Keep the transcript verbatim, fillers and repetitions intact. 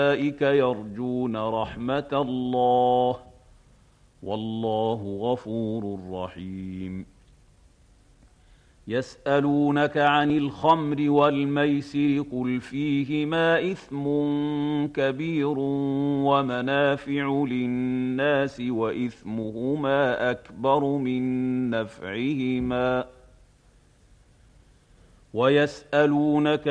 أولئك يرجون رحمة الله والله غفور رحيم يسألونك عن الخمر والميسر قل فيهما إثم كبير ومنافع للناس وإثمهما أكبر من نفعهما ويسألونك